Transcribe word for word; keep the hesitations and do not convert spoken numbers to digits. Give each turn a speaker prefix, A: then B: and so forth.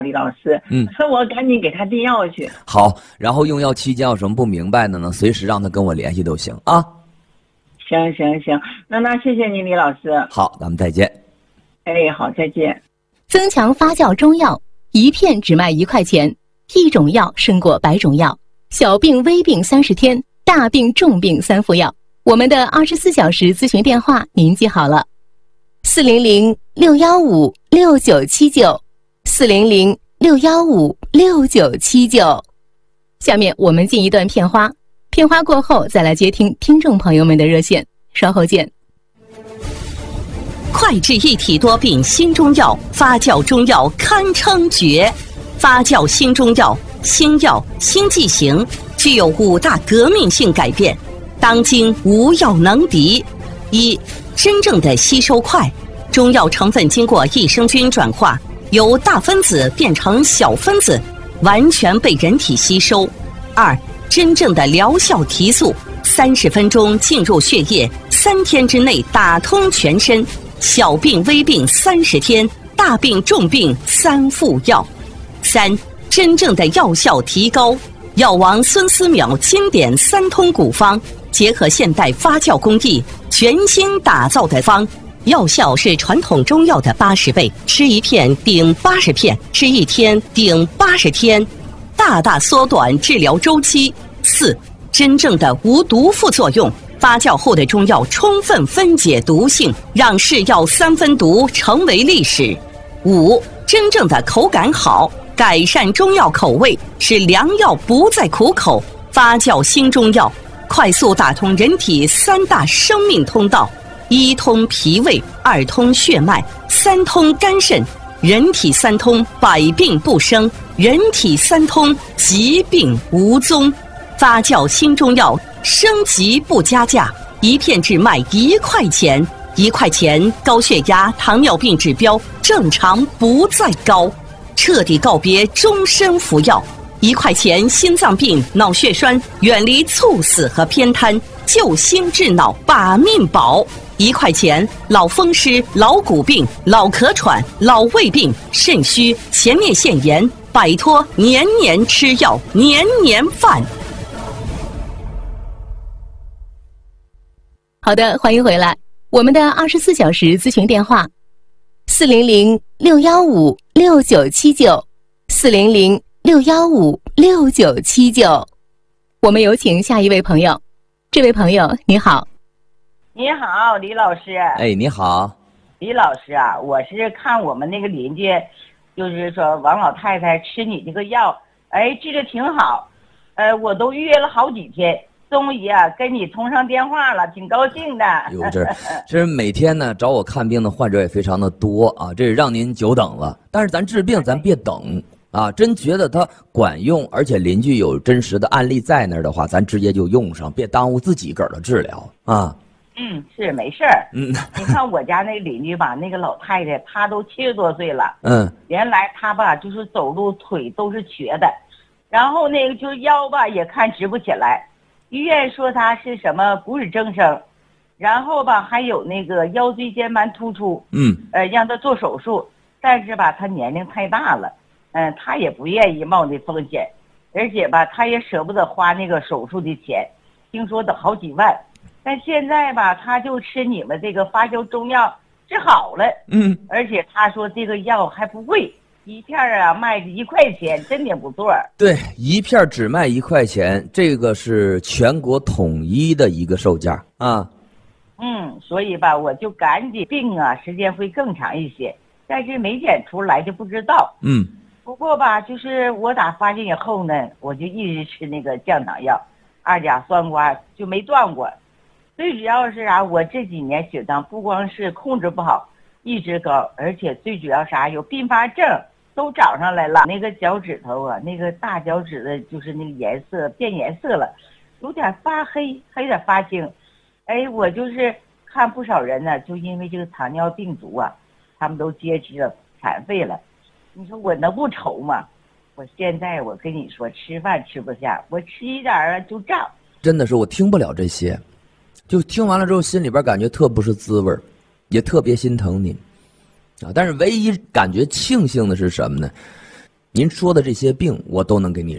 A: 李老师，
B: 嗯，
A: 我赶紧给他订药去。
B: 好，然后用药期间有什么不明白的呢？随时让他跟我联系都行啊。
A: 行行行，那那谢谢你，李老师。
B: 好，咱们再见。
A: 哎，好，再见。
C: 增强发酵中药，一片只卖一块钱，一种药胜过百种药。小病微病三十天，大病重病三副药。我们的二十四小时咨询电话您记好了：四零零六幺五六九七九，四零零六幺五六九七九。下面我们进一段片花，片花过后再来接听听众朋友们的热线，稍后见。
D: 快治一体多病新中药，发酵中药堪称绝。发酵新中药，新药新剂型，具有五大革命性改变，当今无药能敌。一、真正的吸收快，中药成分经过益生菌转化，由大分子变成小分子，完全被人体吸收。二、真正的疗效提速，三十分钟进入血液，三天之内打通全身。小病微病三十天，大病重病三副药。三、真正的药效提高，药王孙思邈经典三通古方，结合现代发酵工艺，全新打造的方，药效是传统中药的八十倍，吃一片顶八十片，吃一天顶八十天，大大缩短治疗周期。四、真正的无毒副作用，发酵后的中药充分分解毒性，让是药三分毒成为历史。五、真正的口感好，改善中药口味，使良药不再苦口。发酵新中药，快速打通人体三大生命通道：一通脾胃，二通血脉，三通肝肾。人体三通，百病不生；人体三通，疾病无踪。发酵新中药，升级不加价，一片只卖一块钱。一块钱，高血压、糖尿病指标正常不再高，彻底告别终身服药。一块钱，心脏病、脑血栓远离猝死和偏瘫，救心治脑把命保。一块钱，老风湿、老骨病、老咳喘、老胃病、肾虚、前列腺炎，摆脱年年吃药、年年犯。
C: 好的，欢迎回来。我们的二十四小时咨询电话：四零零六幺五六九七九，四零零六幺五六九七九。我们有请下一位朋友。这位朋友，你好。
A: 你好，李老师。
B: 哎，你好。
A: 李老师啊，我是看我们那个邻居，就是说王老太太吃你这个药，哎，治得挺好，呃，我都预约了好几天。终于啊，跟你通上电话了，挺高兴的。
B: 有这，这是每天呢找我看病的患者也非常的多啊，这是让您久等了。但是咱治病咱别等啊，真觉得它管用，而且邻居有真实的案例在那儿的话，咱直接就用上，别耽误自己个儿的治疗啊。
A: 嗯，是没事儿。
B: 嗯，
A: 你看我家那邻居吧，那个老太太，她都七十多岁了。
B: 嗯，
A: 原来她吧就是走路腿都是瘸的，然后那个就是腰吧也看直不起来。医院说他是什么骨质增生，然后吧还有那个腰椎间盘突出，
B: 嗯，
A: 呃让他做手术，但是吧他年龄太大了，嗯、呃、他也不愿意冒那风险，而且吧他也舍不得花那个手术的钱，听说得好几万，但现在吧他就吃你们这个发酵中药治好了，
B: 嗯，
A: 而且他说这个药还不贵。一片啊卖一块钱，真的不错。
B: 对，一片只卖一块钱，这个是全国统一的一个售价啊。
A: 嗯，所以吧，我就赶紧病啊，时间会更长一些，但是没检出来就不知道。
B: 嗯，
A: 不过吧，就是我打发现以后呢，我就一直吃那个降糖药，二甲双胍就没断过。最主要是啥？我这几年血糖不光是控制不好，一直高，而且最主要啥？有并发症。都找上来了，那个脚趾头啊，那个大脚趾的，就是那个颜色变颜色了，有点发黑，还有点发青。哎，我就是看不少人呢，就因为这个糖尿病足啊，他们都截肢了，残废了。你说我能不愁吗？我现在我跟你说，吃饭吃不下，我吃一点啊就胀。
B: 真的是我听不了这些，就听完了之后，心里边感觉特不是滋味，也特别心疼您。啊，但是唯一感觉庆幸的是什么呢？ 您说的这些病我都能给你